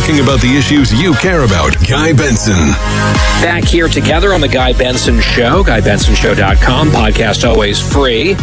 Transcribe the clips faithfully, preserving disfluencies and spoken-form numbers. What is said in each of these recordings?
talking about the issues you care about. Guy Benson. Back here together on the Guy Benson Show, guy benson show dot com. Podcast always free.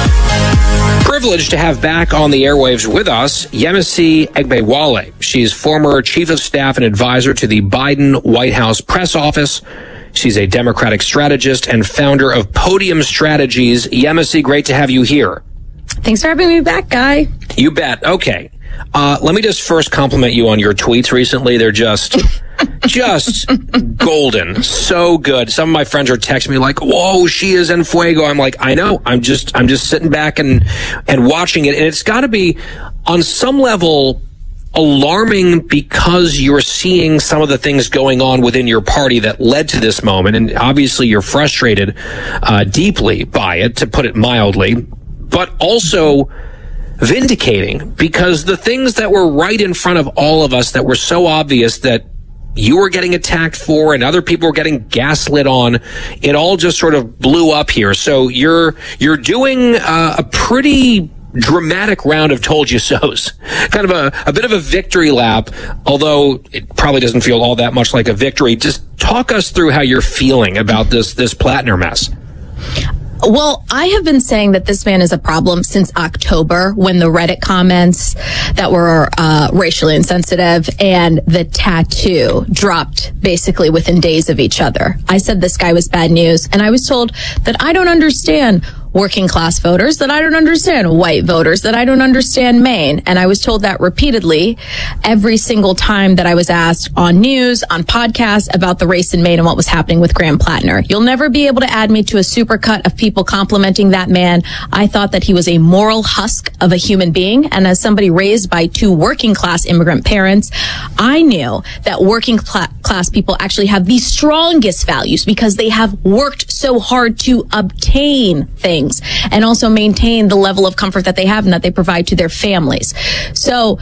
Privileged to have back on the airwaves with us Yemisi Egbewale. She's former chief of staff and advisor to the Biden White House press office. She's a Democratic strategist and founder of Podium Strategies. Yemisi, great to have you here. Thanks for having me back, Guy. You bet. Okay. Uh, let me just first compliment you on your tweets recently. They're just, just golden. So good. Some of my friends are texting me like, whoa, she is en fuego. I'm like, I know. I'm just, I'm just sitting back and, and watching it. And it's got to be on some level alarming because you're seeing some of the things going on within your party that led to this moment. And obviously you're frustrated, uh, deeply by it, to put it mildly, but also vindicating, because the things that were right in front of all of us that were so obvious that you were getting attacked for and other people were getting gaslit on, it all just sort of blew up here. So you're, you're doing uh, a pretty dramatic round of told you so's, kind of a, a bit of a victory lap, although it probably doesn't feel all that much like a victory. Just talk us through how you're feeling about this, this Plattner mess. Well, I have been saying that this man is a problem since October, when the Reddit comments that were uh, racially insensitive and the tattoo dropped basically within days of each other. I said this guy was bad news, and I was told that I don't understand working class voters, that I don't understand white voters, that I don't understand Maine. And I was told that repeatedly every single time that I was asked on news, on podcasts about the race in Maine and what was happening with Graham Plattner. You'll never be able to add me to a supercut of people complimenting that man. I thought that he was a moral husk of a human being. And as somebody raised by two working class immigrant parents, I knew that working cl- class people actually have the strongest values because they have worked so hard to obtain things and also maintain the level of comfort that they have and that they provide to their families. So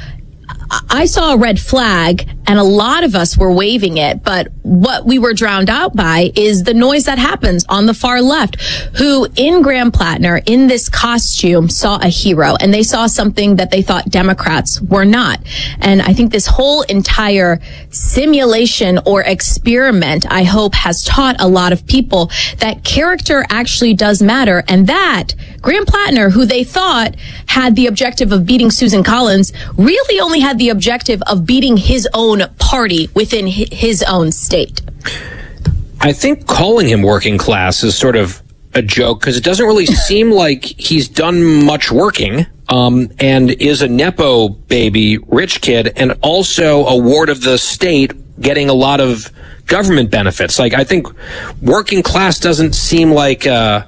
I saw a red flag, and a lot of us were waving it, but what we were drowned out by is the noise that happens on the far left, who in Graham Plattner, in this costume, saw a hero, and they saw something that they thought Democrats were not. And I think this whole entire simulation or experiment, I hope, has taught a lot of people that character actually does matter, and that Graham Plattner, who they thought had the objective of beating Susan Collins, really only had the objective of beating his own party within his own state. I think calling him working class is sort of a joke, because it doesn't really seem like he's done much working, um, and is a Nepo baby, rich kid, and also a ward of the state getting a lot of government benefits. Like, I think working class doesn't seem like uh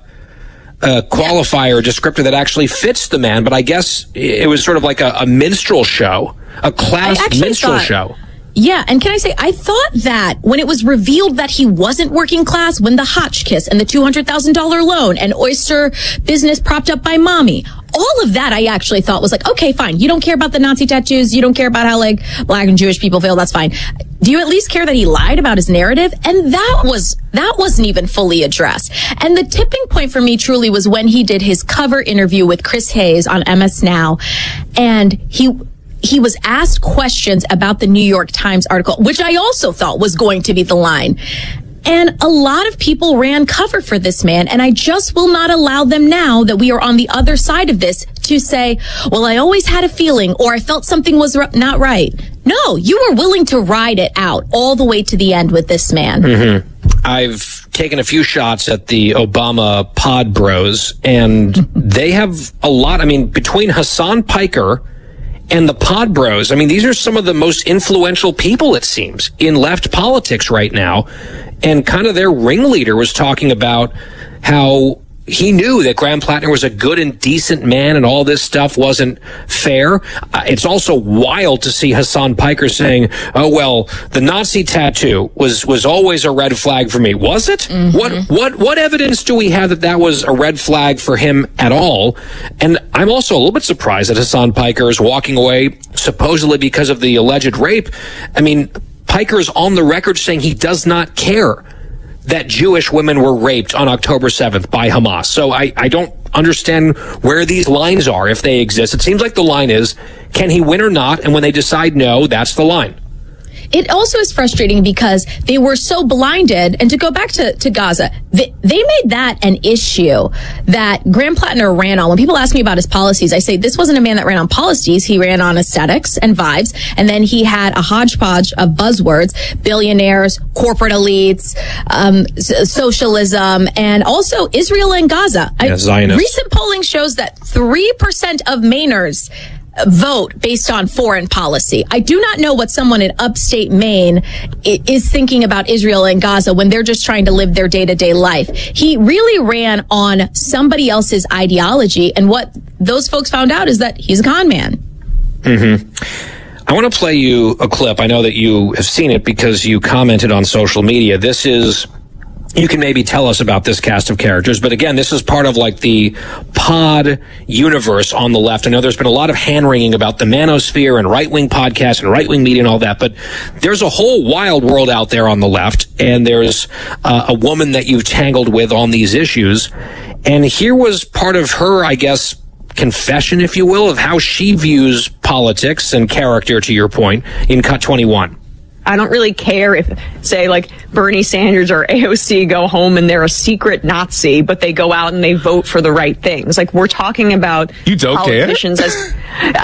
a qualifier, a descriptor that actually fits the man, but I guess it was sort of like a, a minstrel show, a class minstrel thought, show. Yeah, and can I say, I thought that when it was revealed that he wasn't working class, when the Hotchkiss and the two hundred thousand dollars loan and oyster business propped up by mommy, all of that I actually thought was like, okay, fine. You don't care about the Nazi tattoos. You don't care about how like black and Jewish people feel. That's fine. Do you at least care that he lied about his narrative? And that was, that wasn't even fully addressed. And the tipping point for me truly was when he did his cover interview with Chris Hayes on M S Now. And he, he was asked questions about the New York Times article, which I also thought was going to be the line. And a lot of people ran cover for this man, and I just will not allow them, now that we are on the other side of this, to say, well, I always had a feeling, or I felt something was r- not right. No, you were willing to ride it out all the way to the end with this man. Mm-hmm. I've taken a few shots at the Obama pod bros, and they have a lot. I mean, between Hassan Piker and the pod bros, I mean, these are some of the most influential people, it seems, in left politics right now. And kind of their ringleader was talking about how he knew that Graham Plattner was a good and decent man and all this stuff wasn't fair. Uh, it's also wild to see Hassan Piker saying, oh, well, the Nazi tattoo was, was always a red flag for me. Was it? Mm-hmm. What, what, what evidence do we have that that was a red flag for him at all? And I'm also a little bit surprised that Hassan Piker is walking away supposedly because of the alleged rape. I mean, Piker is on the record saying he does not care that Jewish women were raped on October seventh by Hamas. So I, I don't understand where these lines are, if they exist. It seems like the line is, can he win or not? And when they decide no, that's the line. it also is frustrating because they were so blinded. And to go back to, to Gaza, they, they made that an issue that Graham Plattner ran on. When people ask me about his policies, I say this wasn't a man that ran on policies. He ran on aesthetics and vibes. And then he had a hodgepodge of buzzwords, billionaires, corporate elites, um, s- socialism, and also Israel and Gaza. Yeah, I, Zionists. Recent polling shows that three percent of Mainers vote based on foreign policy. I do not know what someone in upstate Maine is thinking about Israel and Gaza when they're just trying to live their day-to-day life. He really ran on somebody else's ideology, and what those folks found out is that he's a con man. Mm-hmm. I want to play you a clip. I know that you have seen it because you commented on social media. This is... You can maybe tell us about this cast of characters, but again, this is part of like the pod universe on the left. I know there's been a lot of hand-wringing about the manosphere and right-wing podcasts and right-wing media and all that, but there's a whole wild world out there on the left, and there's uh, a woman that you've tangled with on these issues, and here was part of her, I guess, confession, if you will, of how she views politics and character, to your point, in Cut twenty-one. I don't really care if, say, like Bernie Sanders or A O C go home and they're a secret Nazi, but they go out and they vote for the right things. Like, we're talking about you don't politicians care? as.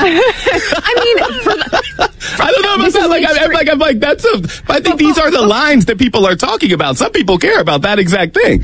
I mean, for the, I don't know about that. Like, I'm, I'm like, I'm like, that's a. I think these are the lines that people are talking about. Some people care about that exact thing.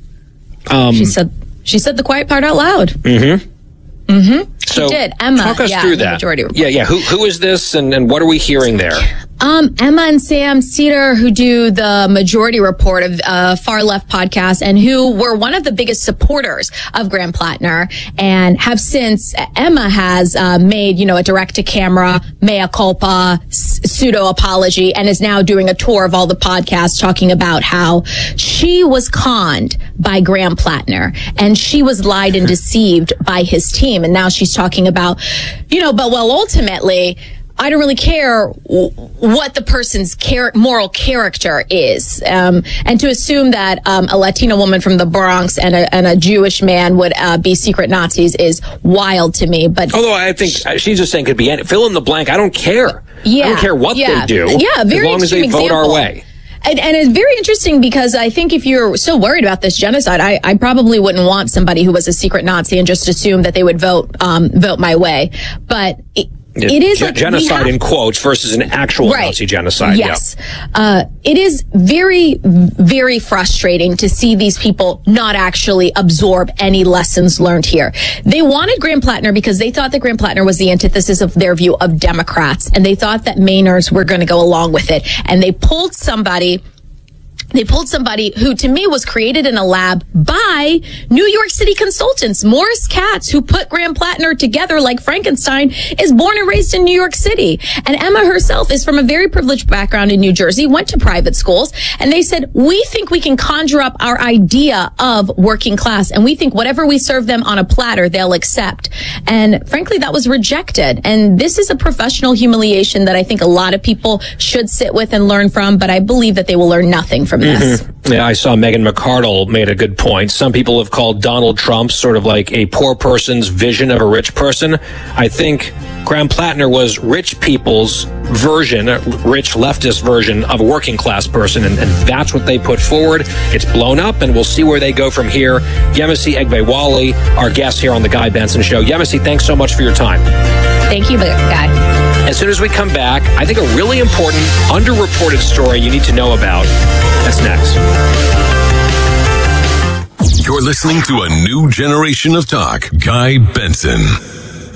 Um, she said. She said the quiet part out loud. Mm-hmm. Mm-hmm. So she did. Emma. Talk us yeah, through that. Majority yeah, yeah. Who who is this, and, and what are we hearing there? Um, Emma and Sam Cedar, who do the Majority Report of uh, Far Left podcast, and who were one of the biggest supporters of Graham Plattner, and have since Emma has uh, made, you know, a direct-to-camera mea culpa pseudo apology, and is now doing a tour of all the podcasts talking about how she was conned by Graham Plattner, and she was lied and deceived by his team, and now she's talking about, you know, but well, ultimately, I don't really care w- what the person's char- moral character is. Um, and to assume that um, a Latina woman from the Bronx and a, and a Jewish man would uh, be secret Nazis is wild to me. But although I think she's just saying could be any, fill in the blank. I don't care. Yeah, I don't care what yeah, they do. Yeah, very as long as they vote example. our way. And, and it's very interesting because I think if you're so worried about this genocide, I, I probably wouldn't want somebody who was a secret Nazi and just assume that they would vote um, vote my way. But it, it is G- like genocide have, in quotes versus an actual right. Nazi genocide. Yes, yeah. uh, it is very, very frustrating to see these people not actually absorb any lessons learned here. They wanted Graham Plattner because they thought that Graham Plattner was the antithesis of their view of Democrats, and they thought that Mainers were going to go along with it, and they pulled somebody. They pulled somebody who, to me, was created in a lab by New York City consultants. Morris Katz, who put Graham Plattner together like Frankenstein, is born and raised in New York City. And Emma herself is from a very privileged background in New Jersey, went to private schools. And they said, we think we can conjure up our idea of working class. And we think whatever we serve them on a platter, they'll accept. And frankly, that was rejected. And this is a professional humiliation that I think a lot of people should sit with and learn from. But I believe that they will learn nothing from this. Mm-hmm. Yeah, I saw Megan McArdle made a good point. Some people have called Donald Trump sort of like a poor person's vision of a rich person. I think Graham Plattner was rich people's version, a rich leftist version of a working class person, and, and that's what they put forward. It's blown up, and we'll see where they go from here. Yemisi Egbewale, our guest here on The Guy Benson Show. Yemisi, thanks so much for your time. Thank you, Guy. As soon as we come back, I think a really important, underreported story you need to know about. That's next. You're listening to a new generation of talk. Guy Benson.